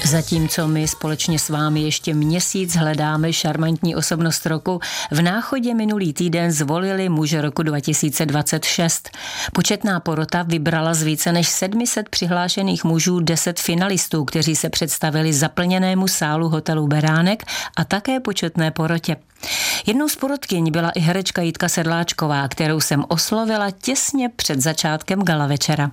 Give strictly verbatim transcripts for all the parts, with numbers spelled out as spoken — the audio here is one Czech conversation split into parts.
Zatímco my společně s vámi ještě měsíc hledáme šarmantní osobnost roku, v Náchodě minulý týden zvolili muže roku dva tisíce dvacet šest. Početná porota vybrala z více než sedm set přihlášených mužů deset finalistů, kteří se představili zaplněnému sálu hotelu Beránek a také početné porotě. Jednou z porotkyň byla i herečka Jitka Sedláčková, kterou jsem oslovila těsně před začátkem gala večera.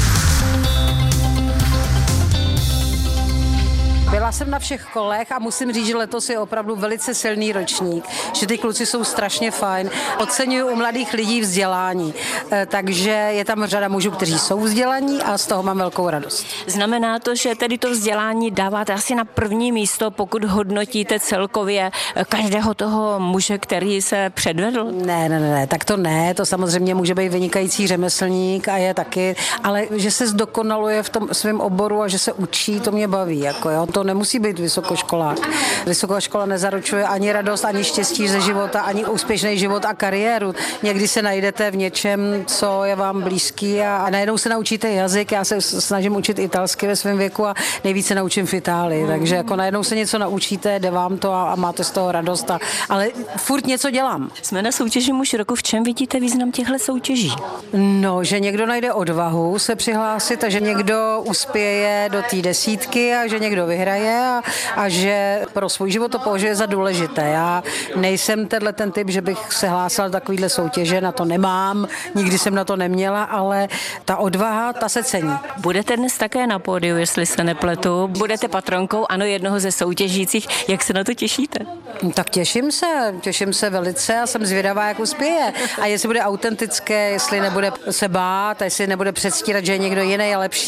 Byla jsem na všech kolech a musím říct, že letos je opravdu velice silný ročník, že ty kluci jsou strašně fajn. Oceňuju u mladých lidí vzdělání, takže je tam řada mužů, kteří jsou vzdělaní a z toho mám velkou radost. Znamená to, že tedy to vzdělání dáváte asi na první místo, pokud hodnotíte celkově každého toho muže, který se předvedl? Ne, ne, ne, tak to ne, to samozřejmě může být vynikající řemeslník a je taky, ale že se zdokonaluje v tom svém oboru a že se učí, to mě baví, jako jo. To nemusí být vysokoškolák. Vysoká škola nezaručuje ani radost, ani štěstí ze života, ani úspěšný život a kariéru. Někdy se najdete v něčem, co je vám blízký a, a najednou se naučíte jazyk. Já se snažím učit italsky ve svém věku a nejvíce naučím v Itálii. Takže jako najednou se něco naučíte, jde vám to a, a máte z toho radost. A, ale furt něco dělám. Jsme na soutěži Muž roku. V čem vidíte význam těchto soutěží? No, že někdo najde odvahu se přihlásit a že někdo uspěje do té desítky a že někdo vyhraje a, a že pro svůj život to považuje za důležité. Já nejsem tenhle ten typ, že bych se hlásala do takovýhle soutěže, na to nemám, nikdy jsem na to neměla, ale ta odvaha, ta se cení. Budete dnes také na pódiu, jestli se nepletu. Budete patronkou, ano, jednoho ze soutěžících. Jak se na to těšíte? Tak těším se, těším se velice a jsem zvědavá, jak uspěje. A jestli bude autentické, jestli nebude se bát, a jestli nebude předstírat, že je někdo jiný a lepší.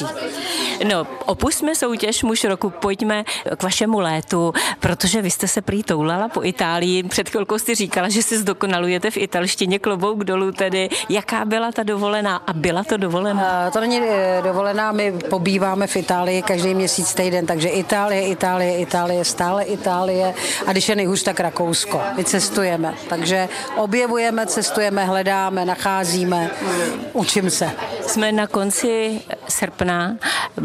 No, opustme soutěž Muž roku, pojďme k vašemu létu, protože vy jste se prý toulala po Itálii. Před chvilkou jste říkala, že si zdokonalujete v italštině, klobouk dolů tedy. Jaká byla ta dovolená a byla to dovolená? Uh, to není dovolená, my pobýváme v Itálii každý měsíc, týden, takže Itálie, Itálie, Itálie, stále Itálie a když je nejhůř, tak Rakousko. My cestujeme, takže objevujeme, cestujeme, hledáme, nacházíme, učím se. Jsme na konci srpna.